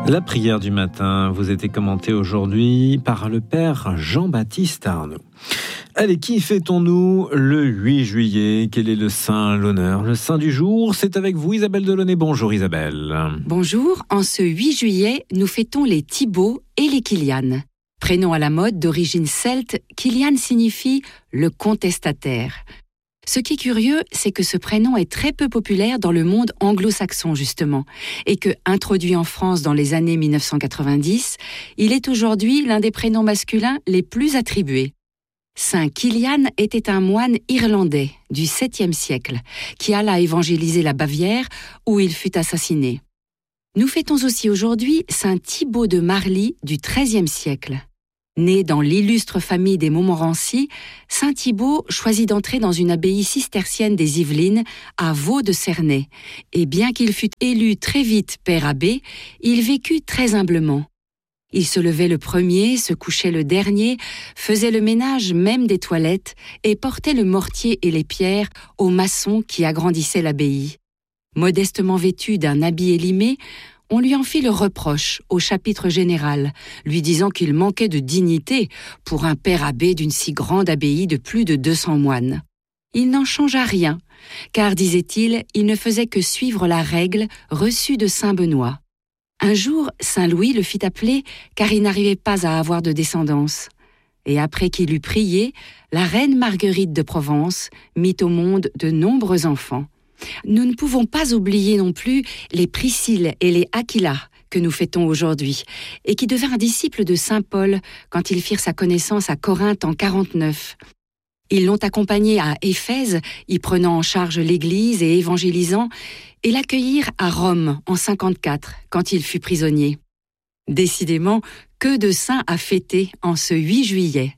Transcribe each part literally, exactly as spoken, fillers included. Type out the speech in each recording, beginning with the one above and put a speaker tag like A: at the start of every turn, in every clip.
A: La prière du matin vous était commentée aujourd'hui par le Père Jean-Baptiste Arnaud. Allez, qui fêtons-nous le huit juillet? Quel est le saint, l'honneur, le saint du jour? C'est avec vous Isabelle Delaunay. Bonjour Isabelle.
B: Bonjour, en ce huit juillet, nous fêtons les Thibaut et les Kilian. Prénom à la mode d'origine celte, Kilian signifie le contestataire. Ce qui est curieux, c'est que ce prénom est très peu populaire dans le monde anglo-saxon justement, et que, introduit en France dans les années dix-neuf cent quatre-vingt-dix, il est aujourd'hui l'un des prénoms masculins les plus attribués. Saint Kilian était un moine irlandais du septième siècle, qui alla évangéliser la Bavière où il fut assassiné. Nous fêtons aussi aujourd'hui Saint Thibaut de Marly du treizième siècle. Né dans l'illustre famille des Montmorency, Saint Thibaut choisit d'entrer dans une abbaye cistercienne des Yvelines à Vaux-de-Cernay, et bien qu'il fût élu très vite père abbé, il vécut très humblement. Il se levait le premier, se couchait le dernier, faisait le ménage même des toilettes et portait le mortier et les pierres aux maçons qui agrandissaient l'abbaye. Modestement vêtu d'un habit élimé, on lui en fit le reproche au chapitre général, lui disant qu'il manquait de dignité pour un père abbé d'une si grande abbaye de plus de deux cents moines. Il n'en changea rien, car, disait-il, il ne faisait que suivre la règle reçue de saint Benoît. Un jour, saint Louis le fit appeler car il n'arrivait pas à avoir de descendance. Et après qu'il eut prié, la reine Marguerite de Provence mit au monde de nombreux enfants. Nous ne pouvons pas oublier non plus les Priscille et les Aquila que nous fêtons aujourd'hui et qui devinrent disciples de saint Paul quand ils firent sa connaissance à Corinthe en quarante-neuf. Ils l'ont accompagné à Éphèse, y prenant en charge l'Église et évangélisant, et l'accueillirent à Rome en cinquante-quatre quand il fut prisonnier. Décidément, que de saints à fêter en ce huit juillet.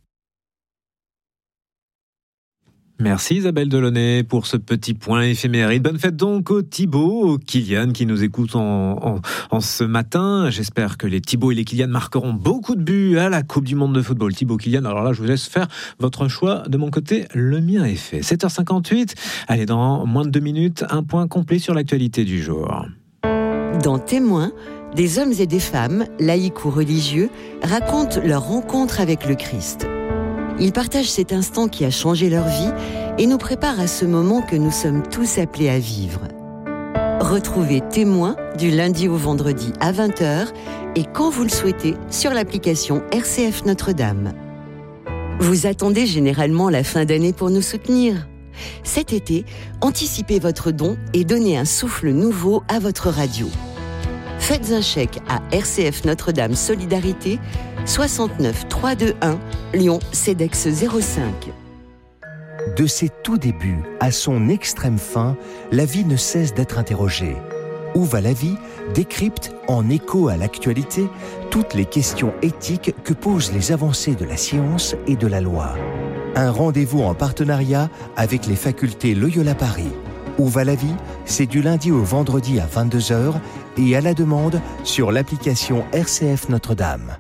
A: Merci Isabelle Delaunay pour ce petit point éphéméride. Bonne fête donc aux Thibaut, aux Kilian qui nous écoutent en, en, en ce matin. J'espère que les Thibaut et les Kilian marqueront beaucoup de buts à la Coupe du Monde de football. Thibaut, Kilian, alors là je vous laisse faire votre choix. De mon côté, le mien est fait. sept heures cinquante-huit, allez, dans moins de deux minutes, un point complet sur l'actualité du jour.
C: Dans Témoins, des hommes et des femmes, laïcs ou religieux, racontent leur rencontre avec le Christ. Ils partagent cet instant qui a changé leur vie et nous préparent à ce moment que nous sommes tous appelés à vivre. Retrouvez Témoins du lundi au vendredi à vingt heures et quand vous le souhaitez sur l'application R C F Notre-Dame. Vous attendez généralement la fin d'année pour nous soutenir. Cet été, anticipez votre don et donnez un souffle nouveau à votre radio. Faites un chèque à R C F Notre-Dame Solidarité, soixante-neuf trois cent vingt-et-un, Lyon Cedex zéro cinq.
D: De ses tout débuts à son extrême fin, la vie ne cesse d'être interrogée. Où va la vie décrypte, en écho à l'actualité, toutes les questions éthiques que posent les avancées de la science et de la loi. Un rendez-vous en partenariat avec les facultés Loyola Paris. Où va la vie? C'est du lundi au vendredi à vingt-deux heures et à la demande sur l'application R C F Notre-Dame.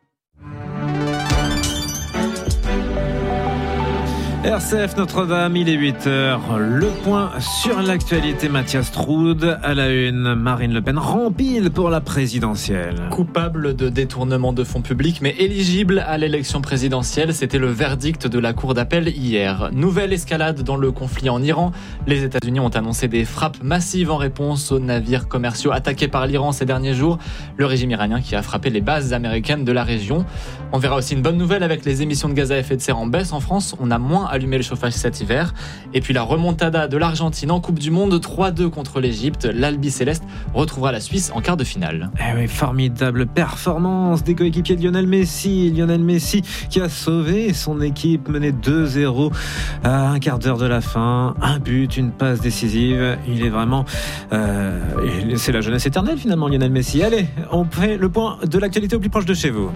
A: R C F Notre-Dame, il est huit heures. Le point sur l'actualité, Mathias Troud. À la une, Marine Le Pen rempile pour la présidentielle.
E: Coupable de détournement de fonds publics, mais éligible à l'élection présidentielle. C'était le verdict de la Cour d'appel hier. Nouvelle escalade dans le conflit en Iran. Les États-Unis ont annoncé des frappes massives en réponse aux navires commerciaux attaqués par l'Iran ces derniers jours. Le régime iranien qui a frappé les bases américaines de la région. On verra aussi une bonne nouvelle avec les émissions de gaz à effet de serre en baisse en France. On a moins allumé le chauffage cet hiver. Et puis la remontada de l'Argentine en Coupe du Monde, trois deux contre l'Égypte. L'Albi Céleste retrouvera la Suisse en quart de finale.
A: Eh oui, formidable performance des coéquipiers de Lionel Messi. Lionel Messi qui a sauvé son équipe, menée deux zéro à un quart d'heure de la fin. Un but, une passe décisive. Il est vraiment... Euh, c'est la jeunesse éternelle finalement, Lionel Messi. Allez, on fait le point de l'actualité au plus proche de chez vous.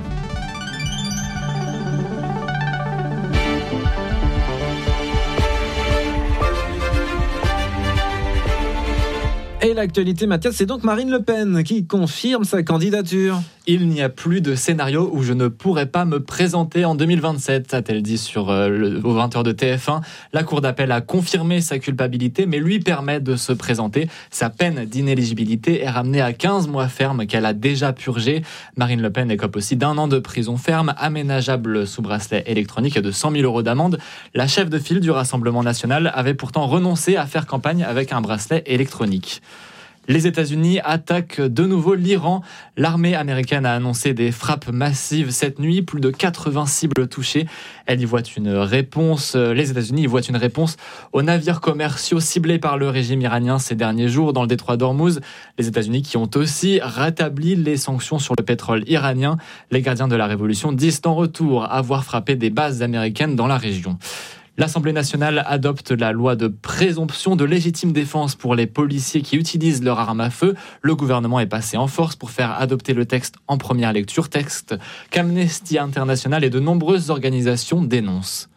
A: Et l'actualité, Mathias, c'est donc Marine Le Pen qui confirme sa candidature.
E: Il n'y a plus de scénario où je ne pourrais pas me présenter en deux mille vingt-sept, a-t-elle dit sur euh, le, aux vingt heures de T F un. La Cour d'appel a confirmé sa culpabilité, mais lui permet de se présenter. Sa peine d'inéligibilité est ramenée à quinze mois ferme qu'elle a déjà purgé. Marine Le Pen écope aussi d'un an de prison ferme, aménageable sous bracelet électronique et de cent mille euros d'amende. La chef de file du Rassemblement national avait pourtant renoncé à faire campagne avec un bracelet électronique. Les États-Unis attaquent de nouveau l'Iran. L'armée américaine a annoncé des frappes massives cette nuit, plus de quatre-vingts cibles touchées. Elle y voit une réponse, les États-Unis y voient une réponse aux navires commerciaux ciblés par le régime iranien ces derniers jours dans le détroit d'Ormuz. Les États-Unis qui ont aussi rétabli les sanctions sur le pétrole iranien. Les gardiens de la révolution disent en retour avoir frappé des bases américaines dans la région. L'Assemblée nationale adopte la loi de présomption de légitime défense pour les policiers qui utilisent leur arme à feu. Le gouvernement est passé en force pour faire adopter le texte en première lecture, texte qu'Amnesty International et de nombreuses organisations dénoncent.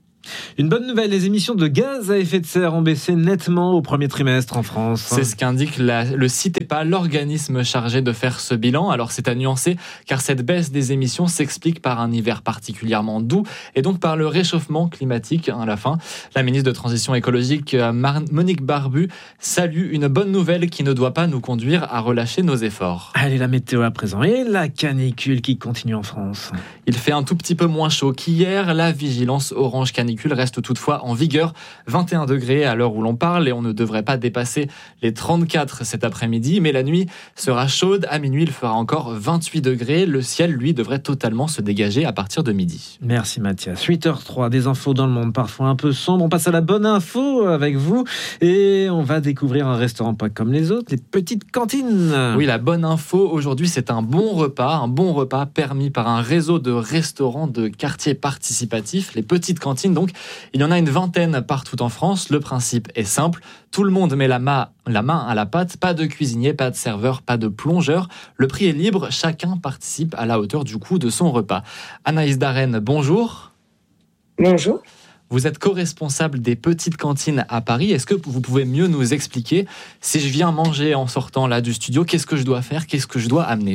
A: Une bonne nouvelle, les émissions de gaz à effet de serre ont baissé nettement au premier trimestre en France.
E: C'est ce qu'indique la, le CITEPA, l'organisme chargé de faire ce bilan. Alors c'est à nuancer car cette baisse des émissions s'explique par un hiver particulièrement doux et donc par le réchauffement climatique à la fin. La ministre de Transition écologique Mar- Monique Barbu salue une bonne nouvelle qui ne doit pas nous conduire à relâcher nos efforts.
A: Allez, la météo à présent et la canicule qui continue en France.
E: Il fait un tout petit peu moins chaud qu'hier. La vigilance orange canicule reste toutefois en vigueur, vingt et un degrés à l'heure où l'on parle et on ne devrait pas dépasser les trente-quatre cet après-midi, mais la nuit sera chaude, à minuit il fera encore vingt-huit degrés, le ciel lui devrait totalement se dégager à partir de midi.
A: Merci Mathias, huit heures zéro trois, des infos dans le monde parfois un peu sombres, on passe à la bonne info avec vous et on va découvrir un restaurant pas comme les autres, les petites cantines.
E: Oui, la bonne info aujourd'hui c'est un bon repas, un bon repas permis par un réseau de restaurants de quartiers participatifs, les petites cantines. Donc, il y en a une vingtaine partout en France. Le principe est simple. Tout le monde met la, ma- la main à la pâte. Pas de cuisinier, pas de serveur, pas de plongeur. Le prix est libre. Chacun participe à la hauteur du coût de son repas. Anaïs Darenne, bonjour.
F: Bonjour.
E: Vous êtes co-responsable des petites cantines à Paris. Est-ce que vous pouvez mieux nous expliquer, si je viens manger en sortant là du studio, qu'est-ce que je dois faire? Qu'est-ce que je dois amener?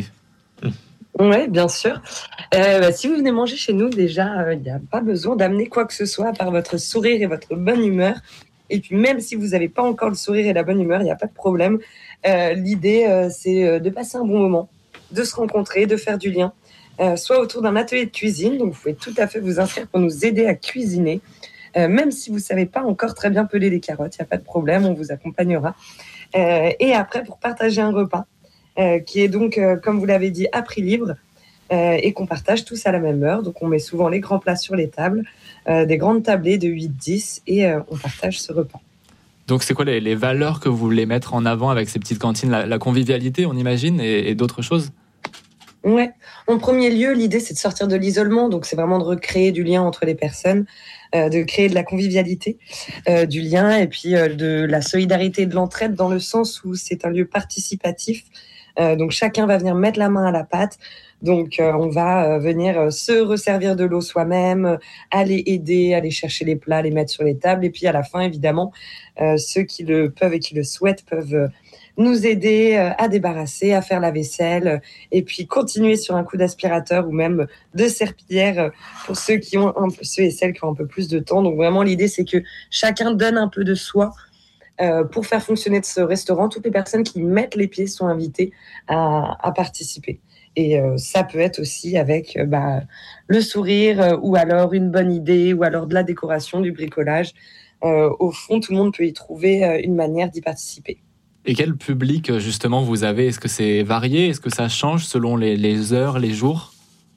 F: Oui, bien sûr. Euh, bah, si vous venez manger chez nous, déjà, il euh, n'y a pas besoin d'amener quoi que ce soit à part votre sourire et votre bonne humeur. Et puis, même si vous n'avez pas encore le sourire et la bonne humeur, il n'y a pas de problème. Euh, l'idée, euh, c'est de passer un bon moment, de se rencontrer, de faire du lien, euh, soit autour d'un atelier de cuisine. Donc, vous pouvez tout à fait vous inscrire pour nous aider à cuisiner. Euh, même si vous ne savez pas encore très bien peler les carottes, il n'y a pas de problème, on vous accompagnera. Euh, et après, pour partager un repas, Euh, qui est donc, euh, comme vous l'avez dit, à prix libre euh, et qu'on partage tous à la même heure. Donc, on met souvent les grands plats sur les tables, euh, des grandes tablées de huit dix et euh, on partage ce repas.
E: Donc, c'est quoi les, les valeurs que vous voulez mettre en avant avec ces petites cantines? La, la convivialité, on imagine, et, et d'autres choses?
F: Ouais. En premier lieu, l'idée, c'est de sortir de l'isolement. Donc, c'est vraiment de recréer du lien entre les personnes, euh, de créer de la convivialité, euh, du lien et puis euh, de la solidarité et de l'entraide dans le sens où c'est un lieu participatif. Euh, donc, chacun va venir mettre la main à la pâte. Donc, euh, on va euh, venir euh, se resservir de l'eau soi-même, euh, aller aider, aller chercher les plats, les mettre sur les tables. Et puis, à la fin, évidemment, euh, ceux qui le peuvent et qui le souhaitent peuvent euh, nous aider euh, à débarrasser, à faire la vaisselle euh, et puis continuer sur un coup d'aspirateur ou même de serpillière euh, pour ceux, qui ont un peu, ceux et celles qui ont un peu plus de temps. Donc, vraiment, l'idée, c'est que chacun donne un peu de soi. Euh, pour faire fonctionner ce restaurant, toutes les personnes qui mettent les pieds sont invitées à, à participer. Et euh, ça peut être aussi avec euh, bah, le sourire euh, ou alors une bonne idée ou alors de la décoration, du bricolage. Euh, au fond, tout le monde peut y trouver euh, une manière d'y participer.
E: Et quel public, justement, vous avez? Est-ce que c'est varié? Est-ce que ça change selon les, les heures, les jours?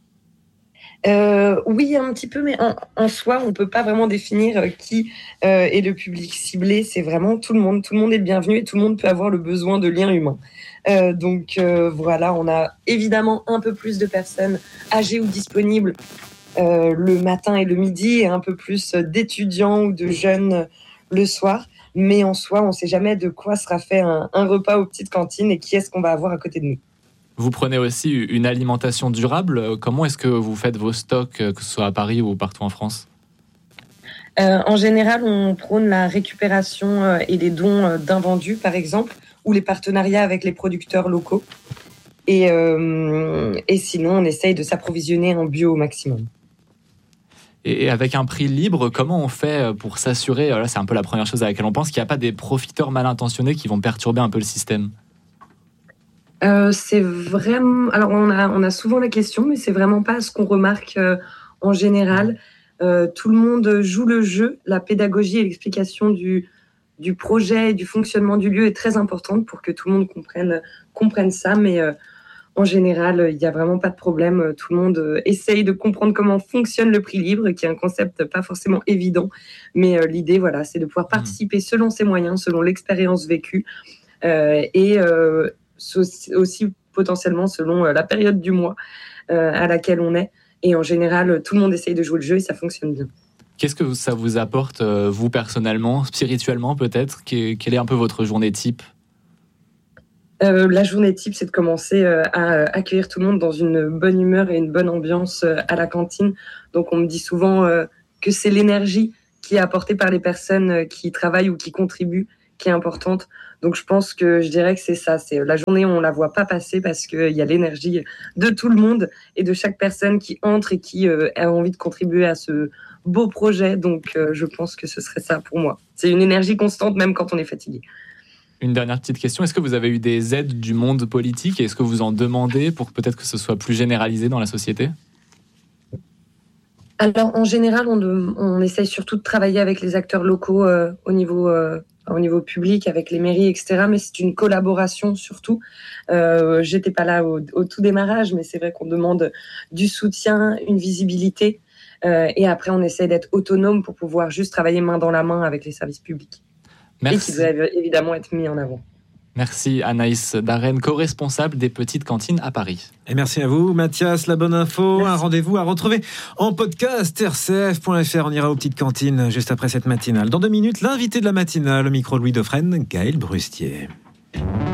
F: Euh, oui, un petit peu, mais en, en soi, on ne peut pas vraiment définir qui euh, est le public ciblé. C'est vraiment tout le monde. Tout le monde est bienvenu et tout le monde peut avoir le besoin de liens humains. Euh, donc euh, voilà, on a évidemment un peu plus de personnes âgées ou disponibles euh, le matin et le midi et un peu plus d'étudiants ou de jeunes le soir. Mais en soi, on ne sait jamais de quoi sera fait un, un repas aux petites cantines et qui est-ce qu'on va avoir à côté de nous.
E: Vous prenez aussi une alimentation durable. Comment est-ce que vous faites vos stocks, que ce soit à Paris ou partout en France?
F: euh, En général, on prône la récupération et les dons d'invendus, par exemple. ou les partenariats avec les producteurs locaux. Et, euh, et sinon, on essaye de s'approvisionner en bio au maximum.
E: Et avec un prix libre, comment on fait pour s'assurer, là c'est un peu la première chose à laquelle on pense, qu'il n'y a pas des profiteurs mal intentionnés qui vont perturber un peu le système ?
F: euh, C'est vraiment... Alors, on a, on a souvent la question, mais c'est vraiment pas ce qu'on remarque euh, en général. Euh, tout le monde joue le jeu. La pédagogie et l'explication du, du projet et du fonctionnement du lieu est très importante pour que tout le monde comprenne, comprenne ça, mais... Euh, En général, il n'y a vraiment pas de problème. Tout le monde essaye de comprendre comment fonctionne le prix libre, qui est un concept pas forcément évident. Mais euh, l'idée, voilà, c'est de pouvoir participer selon ses moyens, selon l'expérience vécue, euh, et euh, aussi potentiellement selon la période du mois euh, à laquelle on est. Et en général, tout le monde essaye de jouer le jeu et ça fonctionne bien.
E: Qu'est-ce que ça vous apporte, vous personnellement, spirituellement peut-être ? Quelle est un peu votre journée type ?
F: Euh, la journée type, c'est de commencer euh, à accueillir tout le monde dans une bonne humeur et une bonne ambiance euh, à la cantine. Donc, on me dit souvent euh, que c'est l'énergie qui est apportée par les personnes euh, qui travaillent ou qui contribuent qui est importante. Donc, je pense que je dirais que c'est ça. C'est la journée, on la voit pas passer parce qu'il y a l'énergie de tout le monde et de chaque personne qui entre et qui euh, a envie de contribuer à ce beau projet. Donc, euh, je pense que ce serait ça pour moi. C'est une énergie constante, même quand on est fatigué.
E: Une dernière petite question, est-ce que vous avez eu des aides du monde politique et est-ce que vous en demandez pour peut-être que ce soit plus généralisé dans la société ?
F: Alors, en général, on, de, on essaye surtout de travailler avec les acteurs locaux euh, au, niveau, euh, au niveau public, avec les mairies, et cetera. Mais c'est une collaboration surtout. Euh, j'étais pas là au, au tout démarrage, mais c'est vrai qu'on demande du soutien, une visibilité. Euh, et après, on essaye d'être autonome pour pouvoir juste travailler main dans la main avec les services publics. Merci. Et qui doivent évidemment être mis en avant.
E: Merci Anaïs Darren, co-responsable des petites cantines à Paris.
A: Et merci à vous Mathias, la bonne info. Merci. Un rendez-vous à retrouver en podcast r c f point f r. On ira aux petites cantines juste après cette matinale. Dans deux minutes, l'invité de la matinale, au micro Louis Dauphren, Gaël Brustier.